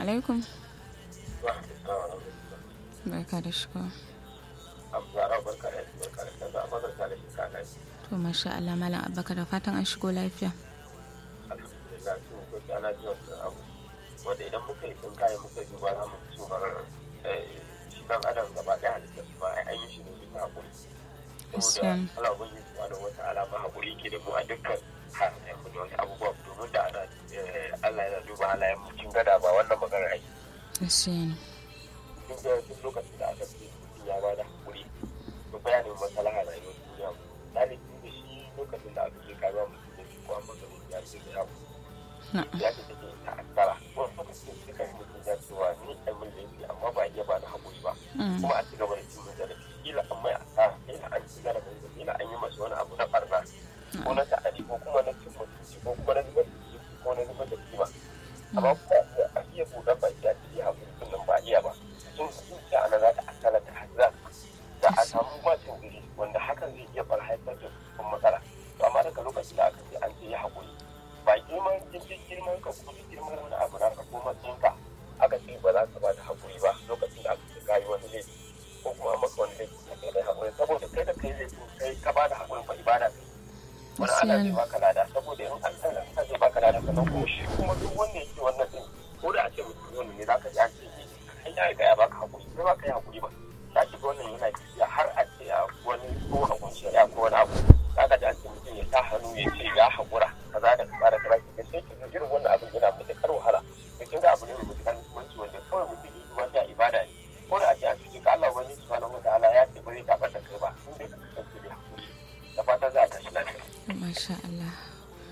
alaikum. Barka da shigo. To masha Allah malam Abubakar da fatan an shigo lafiya. Wanda idan muka yi sun kayan muka yi ba za mu ci shi kan adam gaba ɗaya halittar su ba an yi shi ne bisa haƙuri. Saboda Allah ban yi suwa da wata alama haƙuri ke da mu a dukkan halayen mu da wasu abubuwa domin da ana Allah yana duba halayen mu cin gada ba wannan maganar aiki. Duk da duk lokacin da aka ce mutum ya ba da haƙuri to bayanin maslaha na yau duniya mu. Ɗalibin da shi lokacin da aka ce ka ba mutum da shi ko an masa mutum ya ce da haƙuri. Ya ce take ta asara wani lokacin da kai mutum ya cewa ni ɗan mun laifi amma ba iya ba da haƙuri ba kuma a ci gaba da cin zarafi kila an mai asara kila an ci zarafin da kila an yi masa wani abu na ɓarna ko na ta'adi ko kuma na cin mutunci ko kuma na zubar da jiki ko na zubar da kima amma kuma a iya buɗe baki a cikin haƙuri sun nan ba iya ba sun zuciya ana za ta asala ta hazza da a samu bacin gari wanda hakan zai iya bar haifar da kuma matsala to amma daga lokacin da aka ce an ce ya haƙuri ba girman ka kuma girman wani abu na ka ko matsayinka aka ce ba za ka ba da haƙuri ba lokacin da aka ce kayi wani laifi ko kuma maka wani laifi na kai da haƙuri saboda kai da kai laifin kai ka ba da haƙuri ba ibada kai wani ana zai baka lada saboda in an san ka zai baka lada sannan kuma shi kuma duk wanda yake wannan din ko da a ce mutum wani ne za ka ji an ce ai ya riga ya baka haƙuri sai ba ka yi haƙuri